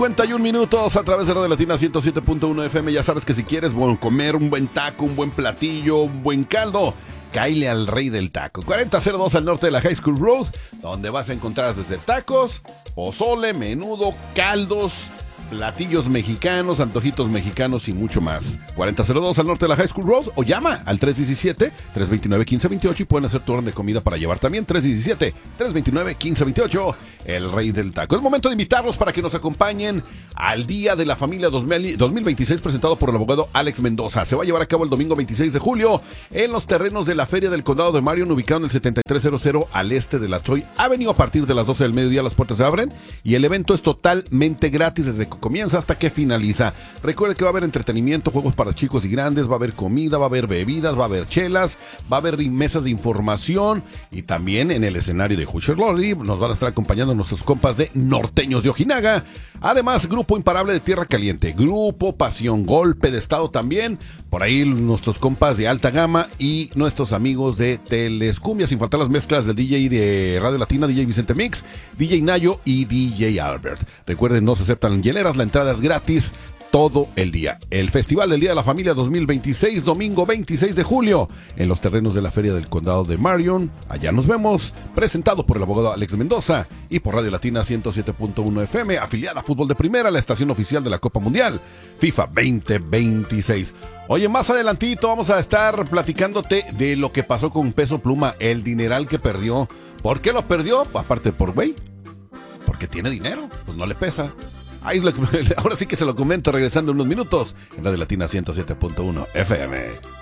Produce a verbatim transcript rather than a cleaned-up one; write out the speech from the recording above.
cincuenta y un minutos a través de Radio Latina ciento siete punto uno F M. Ya sabes que si quieres bueno, comer un buen taco, un buen platillo, un buen caldo, cáile al rey del taco. cuarenta cero dos al norte de la High School Road, donde vas a encontrar desde tacos, pozole, menudo, caldos, platillos mexicanos, antojitos mexicanos y mucho más. cuarenta cero dos al norte de la High School Road o llama al tres diecisiete, tres veintinueve, quince veintiocho y pueden hacer tu orden de comida para llevar también. tres diecisiete, tres veintinueve, quince veintiocho, el rey del taco. Es momento de invitarlos para que nos acompañen al Día de la Familia dos mil veintiséis presentado por el abogado Alex Mendoza. Se va a llevar a cabo el domingo veintiséis de julio en los terrenos de la Feria del Condado de Marion, ubicado en el setenta y tres cero cero al este de la Troy Avenue. A partir de las doce del mediodía las puertas se abren y el evento es totalmente gratis desde que comienza hasta que finaliza. Recuerde que va a haber entretenimiento, juegos para chicos y grandes, va a haber comida, va a haber bebidas, va a haber chelas, va a haber mesas de información y también en el escenario de Hoosier Lorry nos van a estar acompañando nuestros compas de Norteños de Ojinaga. Además, Grupo Imparable de Tierra Caliente, Grupo Pasión, Golpe de Estado también. Por ahí nuestros compas de Alta Gama y nuestros amigos de Telescumbia, sin faltar las mezclas del D J de Radio Latina, D J Vicente Mix, D J Nayo y D J Albert. Recuerden, no se aceptan hieleras, la entrada es gratis todo el día. El Festival del Día de la Familia dos mil veintiséis, domingo veintiséis de julio, en los terrenos de la Feria del Condado de Marion. Allá nos vemos, presentado por el abogado Alex Mendoza y por Radio Latina ciento siete punto uno F M, afiliada a Fútbol de Primera, la estación oficial de la Copa Mundial FIFA veinte veintiséis. Oye, más adelantito vamos a estar platicándote de lo que pasó con Peso Pluma, el dineral que perdió. ¿Por qué lo perdió? Aparte por güey, porque tiene dinero, pues no le pesa. Ahí lo, ahora sí que se lo comento regresando en unos minutos en Radio Latina ciento siete punto uno F M.